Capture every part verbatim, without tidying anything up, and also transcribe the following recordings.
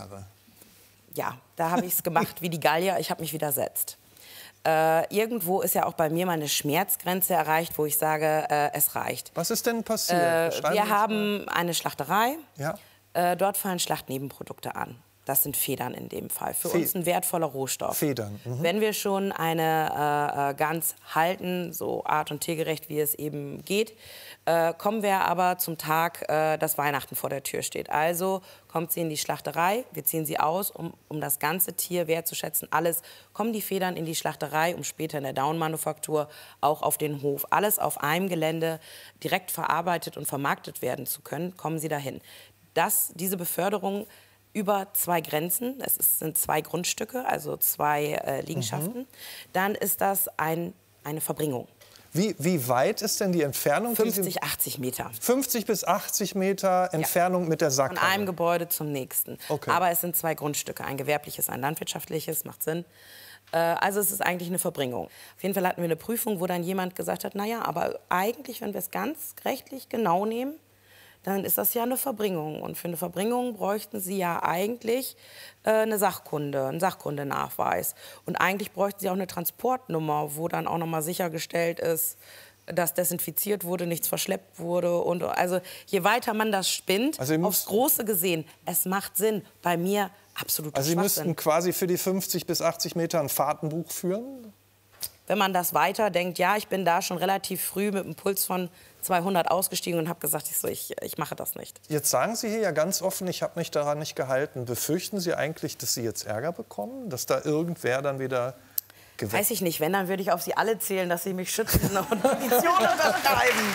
Karre. Ja, da habe ich es gemacht wie die Gallier. Ich habe mich widersetzt. Äh, irgendwo ist ja auch bei mir meine Schmerzgrenze erreicht, wo ich sage, äh, es reicht. Was ist denn passiert? Äh, wir haben eine Schlachterei. Ja. Äh, dort fallen Schlachtnebenprodukte an. Das sind Federn in dem Fall. Für Fe uns ein wertvoller Rohstoff. Federn. Mhm. Wenn wir schon eine äh, Gans halten, so art- und tiergerecht, wie es eben geht, äh, kommen wir aber zum Tag, äh, dass Weihnachten vor der Tür steht. Also kommt sie in die Schlachterei, wir ziehen sie aus, um, um das ganze Tier wertzuschätzen. Alles kommen die Federn in die Schlachterei, um später in der Down-Manufaktur auch auf den Hof. Alles auf einem Gelände direkt verarbeitet und vermarktet werden zu können, kommen sie dahin. Das, diese Beförderung über zwei Grenzen, es ist, sind zwei Grundstücke, also zwei äh, Liegenschaften, mhm. dann ist das ein, eine Verbringung. Wie, wie weit ist denn die Entfernung? fünfzig, achtzig Meter. fünfzig bis achtzig Meter Entfernung ja. mit der Sackhalle? Von einem Gebäude zum nächsten. Okay. Aber es sind zwei Grundstücke, ein gewerbliches, ein landwirtschaftliches, macht Sinn. Äh, also es ist eigentlich eine Verbringung. Auf jeden Fall hatten wir eine Prüfung, wo dann jemand gesagt hat, naja, aber eigentlich, wenn wir es ganz rechtlich genau nehmen, dann ist das ja eine Verbringung. Und für eine Verbringung bräuchten Sie ja eigentlich äh, eine Sachkunde, einen Sachkundenachweis. Und eigentlich bräuchten Sie auch eine Transportnummer, wo dann auch noch mal sichergestellt ist, dass desinfiziert wurde, nichts verschleppt wurde. Und also je weiter man das spinnt, also aufs Große gesehen, es macht Sinn. Bei mir absolut Also Sie müssten quasi für die fünfzig bis achtzig Meter ein Fahrtenbuch führen? Wenn man das weiter denkt, ja, ich bin da schon relativ früh mit einem Puls von zweihundert ausgestiegen und habe gesagt, ich, so, ich, ich mache das nicht. Jetzt sagen Sie hier ja ganz offen, ich habe mich daran nicht gehalten. Befürchten Sie eigentlich, dass Sie jetzt Ärger bekommen? Dass da irgendwer dann wieder gewinnt? Weiß ich nicht. Wenn, dann würde ich auf Sie alle zählen, dass Sie mich schützen und Petition unterschreiben.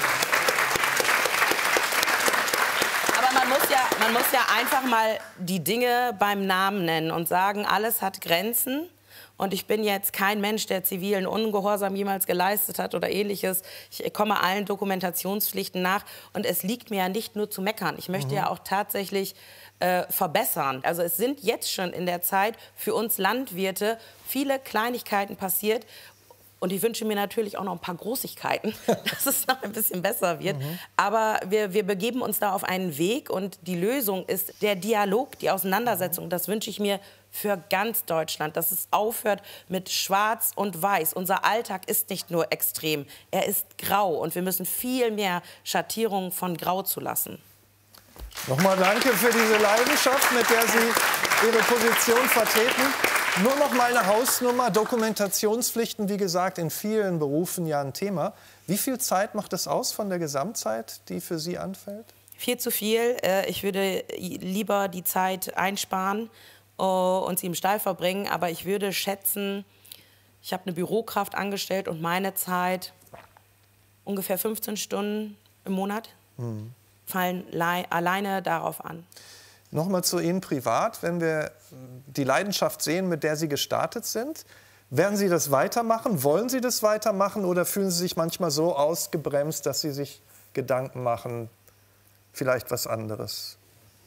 Aber man muss, ja, man muss ja einfach mal die Dinge beim Namen nennen und sagen, alles hat Grenzen. Und ich bin jetzt kein Mensch, der zivilen Ungehorsam jemals geleistet hat oder Ähnliches. Ich komme allen Dokumentationspflichten nach. Und es liegt mir ja nicht nur zu meckern. Ich möchte mhm. ja auch tatsächlich äh, verbessern. Also es sind jetzt schon in der Zeit für uns Landwirte viele Kleinigkeiten passiert. Und ich wünsche mir natürlich auch noch ein paar Großigkeiten, dass es noch ein bisschen besser wird. Mhm. Aber wir, wir begeben uns da auf einen Weg. Und die Lösung ist der Dialog, die Auseinandersetzung. Das wünsche ich mir für ganz Deutschland, dass es aufhört mit Schwarz und Weiß. Unser Alltag ist nicht nur extrem, er ist grau. Und wir müssen viel mehr Schattierungen von Grau zulassen. Nochmal danke für diese Leidenschaft, mit der Sie Ihre Position vertreten. Nur noch mal eine Hausnummer. Dokumentationspflichten, wie gesagt, in vielen Berufen ja ein Thema. Wie viel Zeit macht es aus von der Gesamtzeit, die für Sie anfällt? Viel zu viel. Ich würde lieber die Zeit einsparen und sie im Stall verbringen. Aber ich würde schätzen, ich habe eine Bürokraft angestellt und meine Zeit ungefähr fünfzehn Stunden im Monat mhm. fallen alleine darauf an. Nochmal zu Ihnen privat, wenn wir die Leidenschaft sehen, mit der Sie gestartet sind. Werden Sie das weitermachen? Wollen Sie das weitermachen? Oder fühlen Sie sich manchmal so ausgebremst, dass Sie sich Gedanken machen, vielleicht was anderes?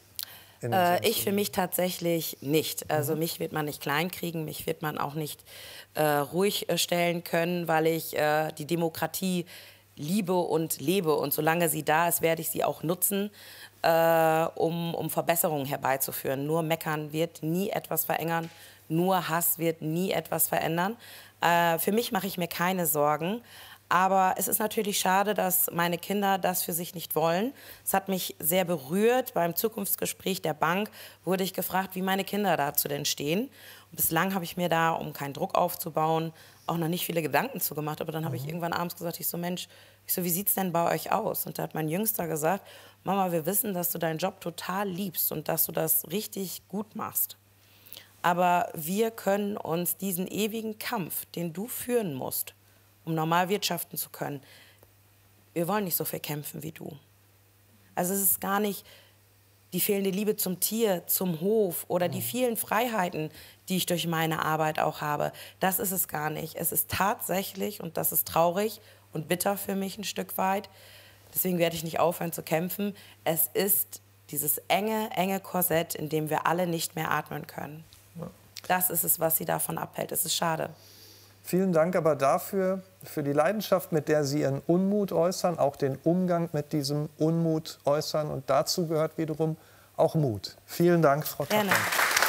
Äh, ich für mich tatsächlich nicht. Also mhm. mich wird man nicht kleinkriegen, mich wird man auch nicht äh, ruhig äh, stellen können, weil ich äh, die Demokratie liebe und lebe. Und solange sie da ist, werde ich sie auch nutzen, äh, um, um Verbesserungen herbeizuführen. Nur meckern wird nie etwas verändern, nur Hass wird nie etwas verändern. Äh, für mich mache ich mir keine Sorgen. Aber es ist natürlich schade, dass meine Kinder das für sich nicht wollen. Es hat mich sehr berührt. Beim Zukunftsgespräch der Bank wurde ich gefragt, wie meine Kinder dazu denn stehen. Und bislang habe ich mir da, um keinen Druck aufzubauen, auch noch nicht viele Gedanken zu gemacht. Aber dann habe ich irgendwann abends gesagt, ich so, Mensch, ich so, wie sieht es denn bei euch aus? Und da hat mein Jüngster gesagt, Mama, wir wissen, dass du deinen Job total liebst und dass du das richtig gut machst. Aber wir können uns diesen ewigen Kampf, den du führen musst, um normal wirtschaften zu können, wir wollen nicht so viel kämpfen wie du. Also es ist gar nicht die fehlende Liebe zum Tier, zum Hof oder die vielen Freiheiten, die ich durch meine Arbeit auch habe. Das ist es gar nicht. Es ist tatsächlich, und das ist traurig und bitter für mich ein Stück weit, deswegen werde ich nicht aufhören zu kämpfen, es ist dieses enge, enge Korsett, in dem wir alle nicht mehr atmen können. Das ist es, was sie davon abhält. Es ist schade. Vielen Dank aber dafür, für die Leidenschaft, mit der Sie Ihren Unmut äußern, auch den Umgang mit diesem Unmut äußern. Und dazu gehört wiederum auch Mut. Vielen Dank, Frau Tappmann.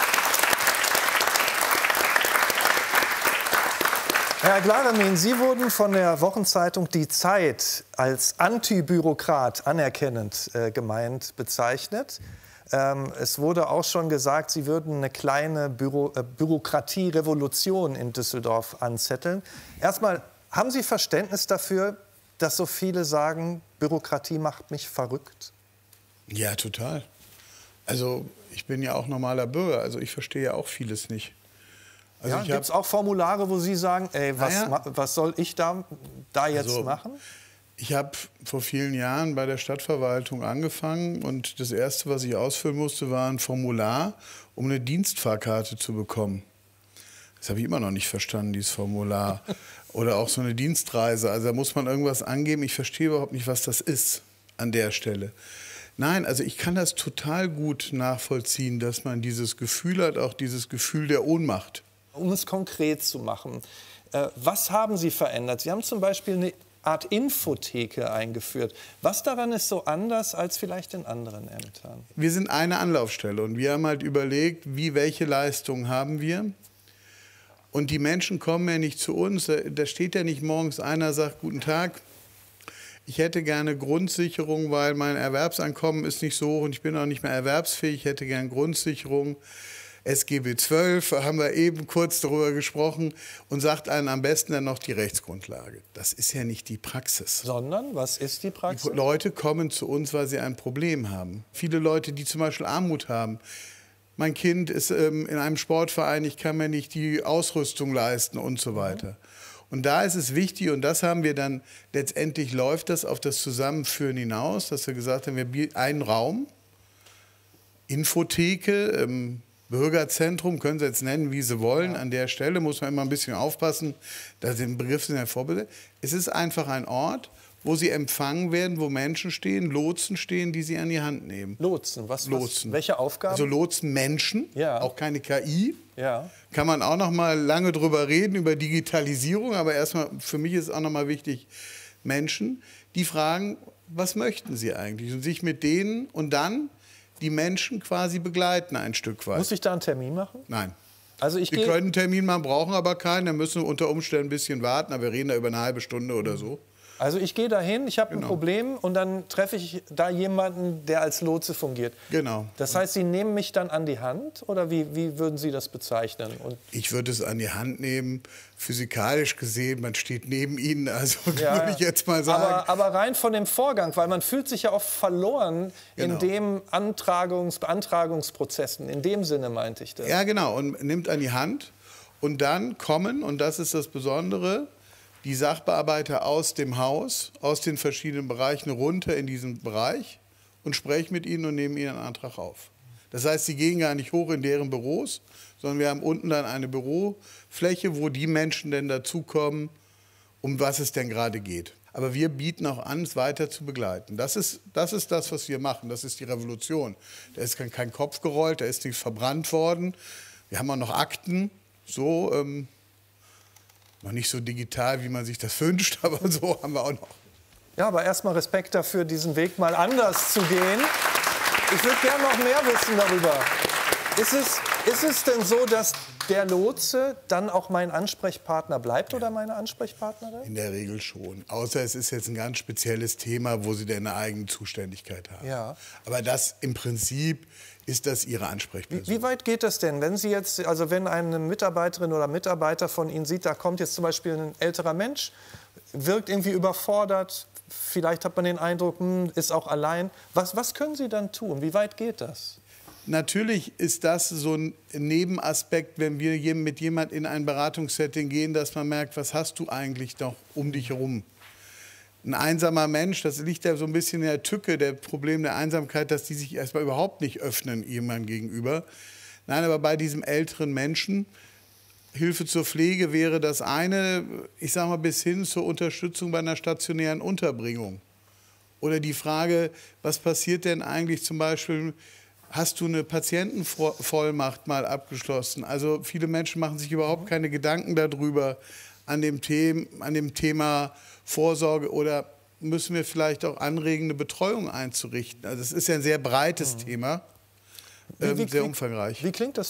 Herr Glaremin, Sie wurden von der Wochenzeitung Die Zeit als Antibürokrat anerkennend äh, gemeint bezeichnet. Ähm, es wurde auch schon gesagt, Sie würden eine kleine Büro, äh, Bürokratierevolution in Düsseldorf anzetteln. Erstmal, haben Sie Verständnis dafür, dass so viele sagen, Bürokratie macht mich verrückt? Ja, total. Also ich bin ja auch normaler Bürger, also ich verstehe ja auch vieles nicht. Also ja, gibt es auch Formulare, wo Sie sagen, ey, was, ja. was soll ich da, da jetzt also, machen? Ich habe vor vielen Jahren bei der Stadtverwaltung angefangen und das Erste, was ich ausfüllen musste, war ein Formular, um eine Dienstfahrkarte zu bekommen. Das habe ich immer noch nicht verstanden, dieses Formular. Oder auch so eine Dienstreise. Also da muss man irgendwas angeben. Ich verstehe überhaupt nicht, was das ist an der Stelle. Nein, also ich kann das total gut nachvollziehen, dass man dieses Gefühl hat, auch dieses Gefühl der Ohnmacht. Um es konkret zu machen, äh, was haben Sie verändert? Sie haben zum Beispiel eine Art Infotheke eingeführt. Was daran ist so anders als vielleicht in anderen Ämtern? Wir sind eine Anlaufstelle und wir haben halt überlegt, wie, welche Leistungen haben wir. Und die Menschen kommen ja nicht zu uns. Da steht ja nicht morgens einer, sagt, guten Tag, ich hätte gerne Grundsicherung, weil mein Erwerbseinkommen ist nicht so hoch und ich bin auch nicht mehr erwerbsfähig, ich hätte gerne Grundsicherung. S G B zwölf, haben wir eben kurz darüber gesprochen, und sagt einen am besten dann noch die Rechtsgrundlage. Das ist ja nicht die Praxis. Sondern, was ist die Praxis? Die Leute kommen zu uns, weil sie ein Problem haben. Viele Leute, die zum Beispiel Armut haben. Mein Kind ist ähm, in einem Sportverein, ich kann mir nicht die Ausrüstung leisten und so weiter. Mhm. Und da ist es wichtig, und das haben wir dann, letztendlich läuft das auf das Zusammenführen hinaus, dass wir gesagt haben, wir bieten einen Raum, Infotheke, ähm, Bürgerzentrum, können Sie jetzt nennen, wie Sie wollen. An der Stelle muss man immer ein bisschen aufpassen, dass den Begriff sind ja Vorbilder. Es ist einfach ein Ort, wo Sie empfangen werden, wo Menschen stehen, Lotsen stehen, die Sie an die Hand nehmen. Lotsen, was? Lotsen. Was, welche Aufgaben? Also Lotsen Menschen, ja. Auch keine K I. Ja. Kann man auch noch mal lange drüber reden, über Digitalisierung. Aber erstmal, für mich ist auch noch mal wichtig, Menschen, die fragen, was möchten Sie eigentlich? Und sich mit denen und dann die Menschen quasi begleiten ein Stück weit. Muss ich da einen Termin machen? Nein. Also ich Sie können einen Termin machen, brauchen aber keinen. Dann müssen wir unter Umständen ein bisschen warten. Aber wir reden da über eine halbe Stunde oder so. Also ich gehe dahin, ich habe Genau. ein Problem und dann treffe ich da jemanden, der als Lotse fungiert. Genau. Das heißt, Sie nehmen mich dann an die Hand oder wie, wie würden Sie das bezeichnen? Und ich würde es an die Hand nehmen, physikalisch gesehen, man steht neben Ihnen, also ja, würde ich jetzt mal sagen. Aber, aber rein von dem Vorgang, weil man fühlt sich ja oft verloren Genau. in dem Antragungs-, Beantragungsprozessen, in dem Sinne meinte ich das. Ja, genau, und nimmt an die Hand und dann kommen, und das ist das Besondere, die Sachbearbeiter aus dem Haus, aus den verschiedenen Bereichen runter in diesen Bereich und sprechen mit ihnen und nehmen ihren Antrag auf. Das heißt, sie gehen gar nicht hoch in deren Büros, sondern wir haben unten dann eine Bürofläche, wo die Menschen denn dazukommen, um was es denn gerade geht. Aber wir bieten auch an, es weiter zu begleiten. Das ist, das ist das, was wir machen. Das ist die Revolution. Da ist kein Kopf gerollt, da ist nichts verbrannt worden. Wir haben auch noch Akten, so... Ähm, Noch nicht so digital, wie man sich das wünscht, aber so haben wir auch noch. Ja, aber erstmal Respekt dafür, diesen Weg mal anders zu gehen. Ich würde gerne noch mehr wissen darüber. Ist es, ist es denn so, dass der Lotse dann auch mein Ansprechpartner bleibt oder meine Ansprechpartnerin? In der Regel schon. Außer es ist jetzt ein ganz spezielles Thema, wo Sie denn eine eigene Zuständigkeit haben. Ja. Aber das im Prinzip ist das Ihre Ansprechperson. Wie, wie weit geht das denn, wenn Sie jetzt, also wenn eine Mitarbeiterin oder Mitarbeiter von Ihnen sieht, da kommt jetzt zum Beispiel ein älterer Mensch, wirkt irgendwie überfordert, vielleicht hat man den Eindruck, hm, ist auch allein. Was, was können Sie dann tun? Wie weit geht das? Natürlich ist das so ein Nebenaspekt, wenn wir mit jemand in ein Beratungssetting gehen, dass man merkt, was hast du eigentlich noch um dich herum? Ein einsamer Mensch, das liegt ja so ein bisschen in der Tücke, der Problem der Einsamkeit, dass die sich erstmal überhaupt nicht öffnen jemandem gegenüber. Nein, aber bei diesem älteren Menschen, Hilfe zur Pflege wäre das eine, ich sage mal bis hin zur Unterstützung bei einer stationären Unterbringung. Oder die Frage, was passiert denn eigentlich zum Beispiel, hast du eine Patientenvollmacht mal abgeschlossen? Also viele Menschen machen sich überhaupt keine Gedanken darüber, an dem Thema, an dem Thema Vorsorge, oder müssen wir vielleicht auch anregen, eine Betreuung einzurichten? Also es ist ja ein sehr breites mhm. Thema, ähm, wie, wie, sehr umfangreich. Wie klingt das